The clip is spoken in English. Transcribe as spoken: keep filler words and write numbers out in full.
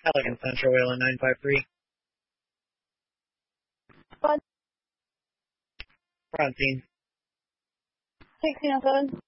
Pelican Central, Wayland nine five three. One. Francine. sixteen oh seven.